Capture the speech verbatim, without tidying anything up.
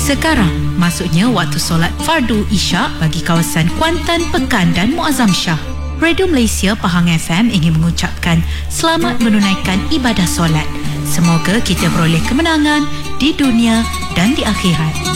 Sekarang, maksudnya waktu solat fardu Isyak bagi kawasan Kuantan, Pekan dan Muazzam Shah. Radio Malaysia Pahang F M ingin mengucapkan selamat menunaikan ibadah solat. Semoga kita beroleh kemenangan di dunia dan di akhirat.